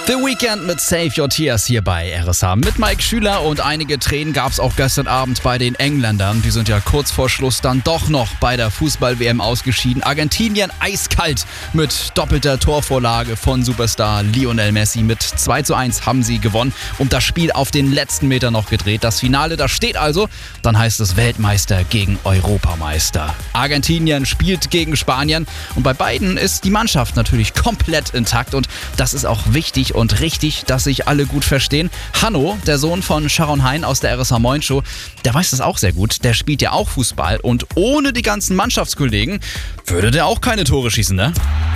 The Weekend mit Save Your Tears hier bei RSH. Mit Mike Schüler, und einige Tränen gab es auch gestern Abend bei den Engländern. Die sind ja kurz vor Schluss dann doch noch bei der Fußball-WM ausgeschieden. Argentinien eiskalt mit doppelter Torvorlage von Superstar Lionel Messi. Mit 2:1 haben sie gewonnen und das Spiel auf den letzten Meter noch gedreht. Das Finale, das steht also. Dann heißt es Weltmeister gegen Europameister. Argentinien spielt gegen Spanien und bei beiden ist die Mannschaft natürlich komplett intakt und das ist auch wichtig und richtig, dass sich alle gut verstehen. Hanno, der Sohn von Sharon Hein aus der RSH Moin Show, der weiß das auch sehr gut. Der spielt ja auch Fußball und ohne die ganzen Mannschaftskollegen würde der auch keine Tore schießen, ne?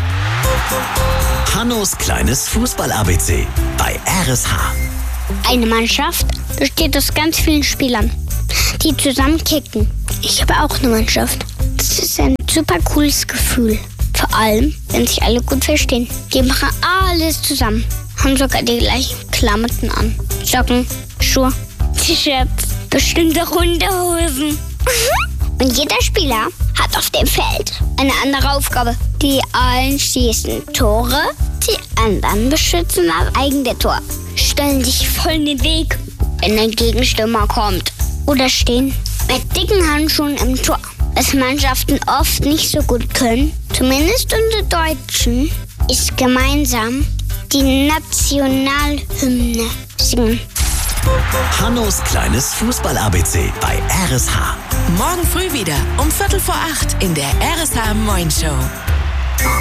Hannos kleines Fußball-ABC bei RSH. Eine Mannschaft besteht aus ganz vielen Spielern, die zusammen kicken. Ich habe auch eine Mannschaft. Das ist ein super cooles Gefühl. Vor allem, wenn sich alle gut verstehen. Die machen alles zusammen. Haben sogar die gleichen Klamotten an. Socken, Schuhe, T-Shirts, bestimmte Unterhosen. Und jeder Spieler hat auf dem Feld eine andere Aufgabe. Die einen schießen Tore, die anderen beschützen das eigene Tor. Stellen sich voll in den Weg, wenn ein Gegenstürmer kommt. Oder stehen mit dicken Handschuhen im Tor. Was Mannschaften oft nicht so gut können, zumindest unsere Deutschen, ist gemeinsam die Nationalhymne singen. Hannos kleines Fußball-ABC bei RSH. Morgen früh wieder um 7:45 in der RSH Moin Show.